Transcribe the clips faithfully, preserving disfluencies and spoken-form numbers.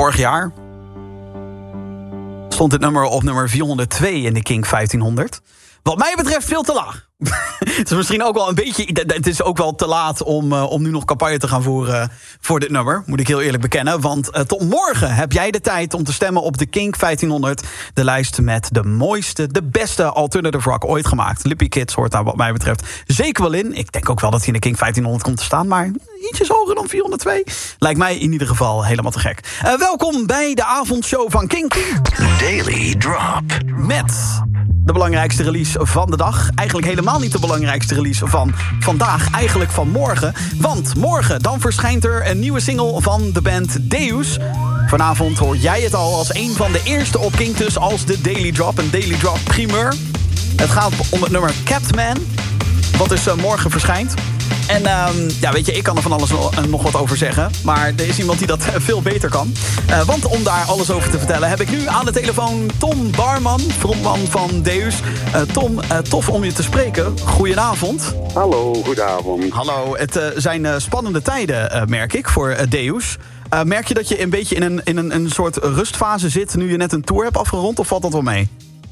Vorig jaar stond dit nummer op nummer vierhonderdtwee in de Kink vijftienhonderd. Wat mij betreft veel te laag. Het is misschien ook wel een beetje. Het is ook wel te laat om, uh, om nu nog campagne te gaan voeren voor dit nummer. Moet ik heel eerlijk bekennen. Want uh, tot morgen heb jij de tijd om te stemmen op de Kink vijftienhonderd. De lijst met de mooiste, de beste alternative rock ooit gemaakt. Lippy Kids hoort daar wat mij betreft zeker wel in. Ik denk ook wel dat hij in de Kink vijftienhonderd komt te staan. Maar ietsjes hoger dan vierhonderdtwee. Lijkt mij in ieder geval helemaal te gek. Uh, welkom bij de avondshow van Kink. Daily Drop. Met de belangrijkste release van de dag. Eigenlijk helemaal niet de belangrijkste release van vandaag. Eigenlijk van morgen. Want morgen dan verschijnt er een nieuwe single van de band Deus. Vanavond hoor jij het al als een van de eerste op Kink dus als de Daily Drop. Een Daily Drop primeur. Het gaat om het nummer Kept Man. Wat dus uh, morgen verschijnt. En uh, ja, weet je, ik kan er van alles nog wat over zeggen. Maar er is iemand die dat veel beter kan. Uh, want om daar alles over te vertellen heb ik nu aan de telefoon Tom Barman, frontman van Deus. Uh, Tom, uh, tof om je te spreken. Goedenavond. Hallo, goedenavond. Hallo, het uh, zijn uh, spannende tijden, uh, merk ik, voor uh, Deus. Uh, merk je dat je een beetje in, een, in een, een soort rustfase zit nu je net een tour hebt afgerond, of valt dat wel mee?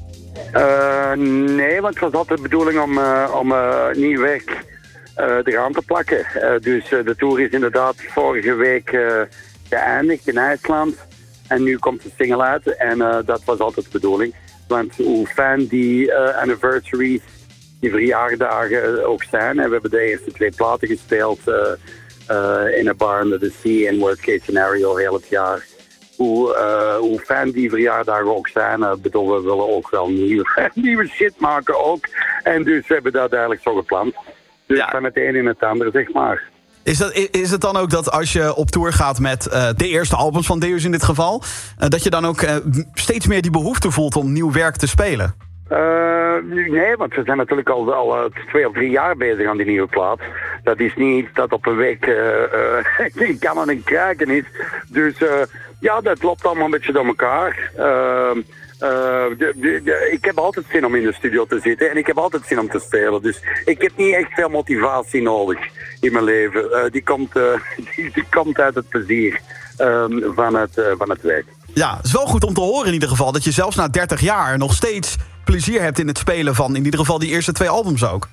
Uh, nee, want het was altijd de bedoeling om, uh, om uh, nieuw werk uh, eraan te plakken. Uh, dus uh, de tour is inderdaad vorige week uh, geëindigd in IJsland. En nu komt de single uit. En uh, dat was altijd de bedoeling. Want hoe fijn die uh, anniversaries, die verjaardagen uh, ook zijn. En we hebben de eerste twee platen gespeeld uh, uh, in a bar under the sea in worst case scenario heel het jaar. Hoe, uh, hoe fijn die verjaardagen ook zijn. Uh, bedoel, we willen ook wel nieuwe, nieuwe shit maken ook. En dus we hebben dat eigenlijk zo gepland. Dus ja. Van het een in het andere, zeg maar. Is, dat, is het dan ook dat als je op tour gaat met uh, de eerste albums van Deus in dit geval, Uh, dat je dan ook uh, steeds meer die behoefte voelt om nieuw werk te spelen? Uh, nee, want we zijn natuurlijk al, al uh, twee of drie jaar bezig aan die nieuwe plaat. Dat is niet dat op een week uh, uh, kan en kruiken is. Dus uh, ja, dat loopt allemaal een beetje door elkaar. Uh, uh, de, de, de, ik heb altijd zin om in de studio te zitten en ik heb altijd zin om te spelen. Dus ik heb niet echt veel motivatie nodig in mijn leven. Uh, die, komt, uh, die, die komt uit het plezier uh, van, het, uh, van het werk. Ja, het is wel goed om te horen in ieder geval dat je zelfs na dertig jaar nog steeds plezier hebt in het spelen van in ieder geval die eerste twee albums ook.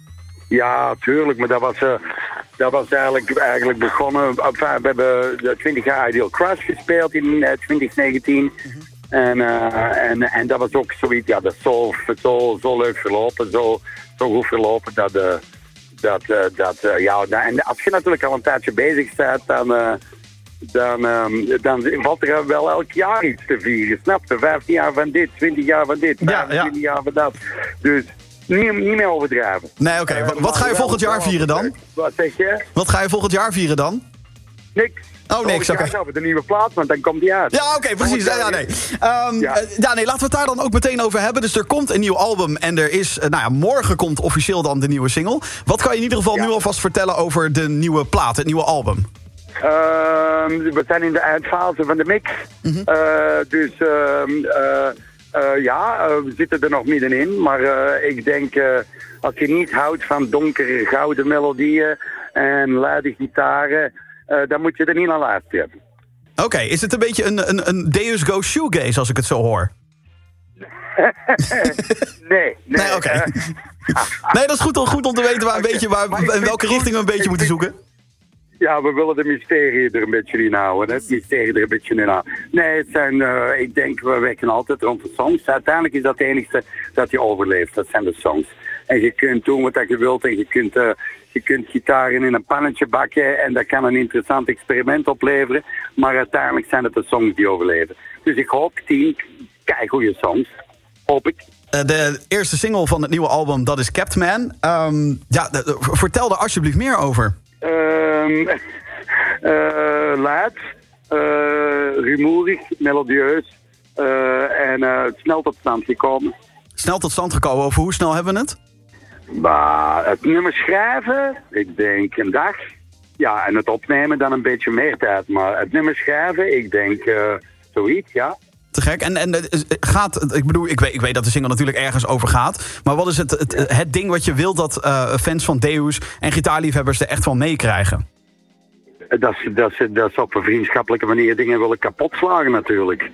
Ja, tuurlijk, maar dat was, uh, dat was eigenlijk, eigenlijk begonnen. Enfin, we hebben de twintig jaar Ideal Crush gespeeld in uh, twintig negentien. Mm-hmm. En, uh, en, en dat was ook zoiets, ja, dat is zo, zo, zo leuk verlopen, zo, zo goed verlopen dat, uh, dat, uh, dat uh, ja, en als je natuurlijk al een tijdje bezig bent, dan, uh, dan, um, dan valt er wel elk jaar iets te vieren, snap je? vijftien jaar van dit, twintig jaar van dit, vijfentwintig ja, ja. jaar van dat. Dus niet, niet meer overdrijven. Nee, oké. Okay. Uh, wat ga je volgend jaar vieren dan? Wat zeg je? Wat ga je volgend jaar vieren dan? Niks. Oh, niks, oké. Okay. Over de nieuwe plaat, want dan komt die uit. Ja, oké, okay, precies. Ja, nee. Um, ja. Uh, ja, nee, laten we het daar dan ook meteen over hebben. Dus er komt een nieuw album en er is, uh, nou ja, morgen komt officieel dan de nieuwe single. Wat kan je in ieder geval ja. nu alvast vertellen over de nieuwe plaat, het nieuwe album? Uh, we zijn in de eindfase van de mix. Mm-hmm. Uh, dus uh, uh, uh, ja, uh, we zitten er nog middenin. Maar uh, ik denk, uh, als je niet houdt van donkere gouden melodieën en luide gitaren, Uh, dan moet je er niet naar luisteren. Oké, okay, is het een beetje een, een, een Deus Go Shoegaze als ik het zo hoor? nee. Nee, nee oké. Okay. Uh, nee, dat is goed, goed om te weten waar een okay. beetje, waar, in welke richting we een beetje moeten zoeken. Ja, we willen de mysterie er een beetje in houden. Het mysterie er een beetje in houden. Nee, het zijn, uh, ik denk, we werken altijd rond de songs. Uiteindelijk is dat het enige dat je overleeft. Dat zijn de songs. En je kunt doen wat je wilt en je kunt, uh, je kunt gitaren in een pannetje bakken en dat kan een interessant experiment opleveren. Maar uiteindelijk zijn het de songs die overleven. Dus ik hoop tien keigoede songs. Hoop ik. De eerste single van het nieuwe album, dat is Kept Man. Um, ja, de, vertel er alsjeblieft meer over. Um, uh, luid, uh, rumoerig, melodieus uh, en uh, snel tot stand gekomen. Snel tot stand gekomen, over hoe snel hebben we het? Maar het nummer schrijven, ik denk een dag. Ja, en het opnemen dan een beetje meer tijd. Maar het nummer schrijven, ik denk uh, zoiets, ja. Te gek. En, en gaat, ik bedoel, ik weet, ik weet dat de single natuurlijk ergens over gaat. Maar wat is het, het, het ding wat je wilt dat uh, fans van Deus en gitaarliefhebbers er echt van meekrijgen? dat ze, dat, ze, dat ze op een vriendschappelijke manier dingen willen kapotslagen natuurlijk.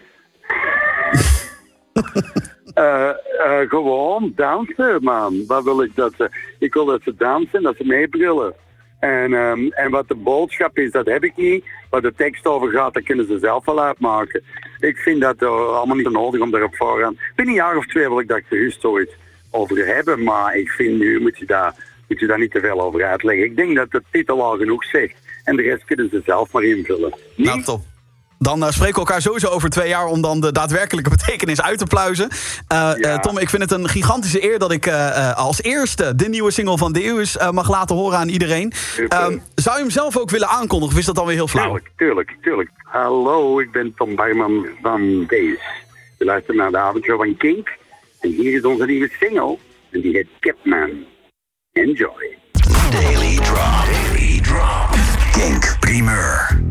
uh, uh, gewoon dansen, man. Wat wil ik dat ze... Ik wil dat ze dansen, dat ze meebrullen. En, um, en wat de boodschap is, dat heb ik niet. Waar de tekst over gaat, dat kunnen ze zelf wel uitmaken. Ik vind dat uh, allemaal niet nodig om daarop vooraan. Binnen een jaar of twee wil ik daar gerust ooit over hebben. Maar ik vind nu moet je daar, moet je daar niet te veel over uitleggen. Ik denk dat de titel al genoeg zegt. En de rest kunnen ze zelf maar invullen. Niet? Nou, top. Dan uh, spreken we elkaar sowieso over twee jaar om dan de daadwerkelijke betekenis uit te pluizen. Uh, ja. uh, Tom, ik vind het een gigantische eer dat ik uh, uh, als eerste de nieuwe single van Deus uh, mag laten horen aan iedereen. Um, zou je hem zelf ook willen aankondigen of is dat dan weer heel flauw? Tuurlijk, tuurlijk, tuurlijk. Hallo, ik ben Tom Barman van Deus. We luisteren naar de avondshow van Kink. En hier is onze nieuwe single. En die heet Capman. Enjoy. Daily Drop. Daily Drop. Kink Primeur.